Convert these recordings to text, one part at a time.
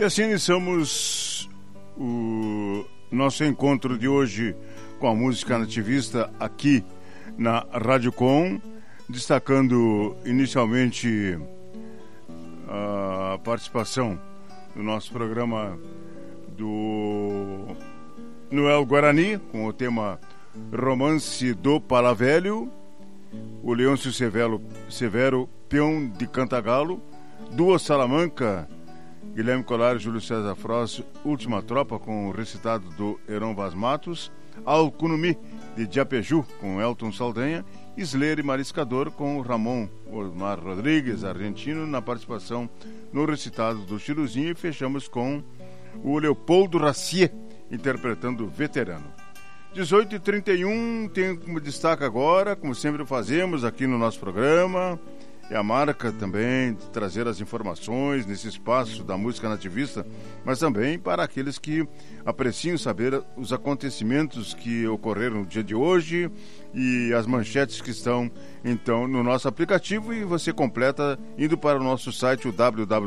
E assim iniciamos o nosso encontro de hoje com a música nativista aqui na Rádio Com, destacando inicialmente a participação no nosso programa do Noel Guarani, com o tema Romance do Palavelho, o Leôncio Severo, peão de Cantagalo, Duas Salamanca, Guilherme Colar e Júlio César Frost, Última Tropa, com o recitado do Heron Vaz Matos, Alcunumi, de Diapeju, com Elton Saldanha, Isleire Mariscador, com Ramon Osmar Rodrigues, argentino, na participação no recitado do Chiruzinho, e fechamos com o Leopoldo Racier, interpretando Veterano. 18h31, tem como destaque agora, como sempre fazemos aqui no nosso programa, é a marca também de trazer as informações nesse espaço da música nativista, mas também para aqueles que apreciam saber os acontecimentos que ocorreram no dia de hoje e as manchetes que estão, então, no nosso aplicativo, e você completa indo para o nosso site, o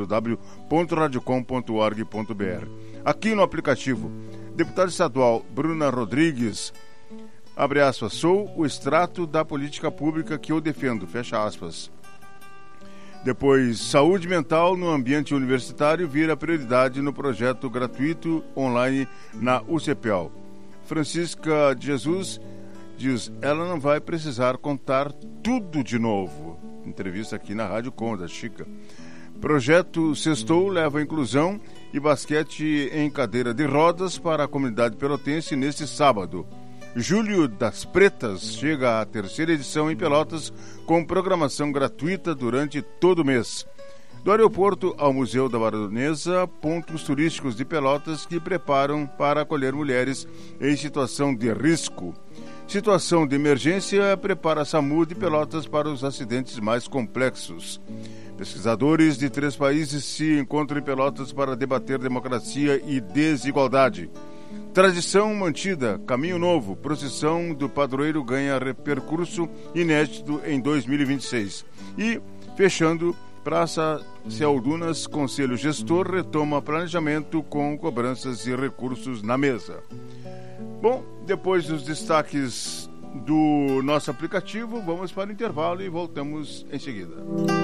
www.radiocom.org.br. Aqui no aplicativo, deputada estadual Bruna Rodrigues, abre aspas, sou o extrato da política pública que eu defendo, fecha aspas. Depois, saúde mental no ambiente universitário vira prioridade no projeto gratuito online na UCPEL. Francisca de Jesus diz, ela não vai precisar contar tudo de novo. Entrevista aqui na Rádio Com, da Chica. Projeto Sextou leva inclusão e basquete em cadeira de rodas para a comunidade pelotense neste sábado. Julho das Pretas chega à terceira edição em Pelotas, com programação gratuita durante todo o mês. Do aeroporto ao Museu da Baronesa, pontos turísticos de Pelotas que preparam para acolher mulheres em situação de risco. Situação de emergência prepara a SAMU de Pelotas para os acidentes mais complexos. Pesquisadores de 3 países se encontram em Pelotas para debater democracia e desigualdade. Tradição mantida, caminho novo, procissão do padroeiro ganha percurso inédito em 2026. E, fechando, Praça Céu Dunas, Conselho Gestor retoma planejamento com cobranças e recursos na mesa. Bom, depois dos destaques do nosso aplicativo, vamos para o intervalo e voltamos em seguida.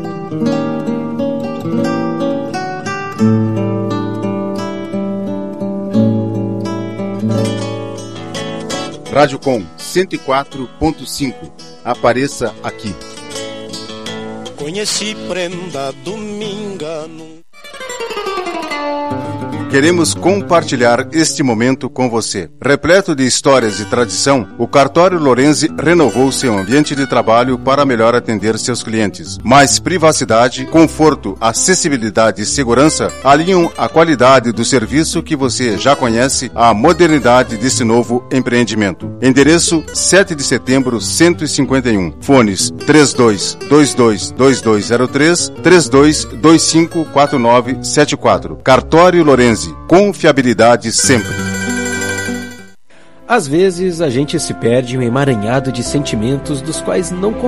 Rádio Com 104.5. Apareça aqui. Conheci prenda dominga no... Queremos compartilhar este momento com você. Repleto de histórias e tradição, o Cartório Lorenzi renovou seu ambiente de trabalho para melhor atender seus clientes. Mais privacidade, conforto, acessibilidade e segurança alinham a qualidade do serviço que você já conhece à modernidade desse novo empreendimento. Endereço 7 de setembro 151. Fones 32222203, 32254974. Cartório Lorenzi. Confiabilidade sempre. Às vezes a gente se perde em um emaranhado de sentimentos dos quais não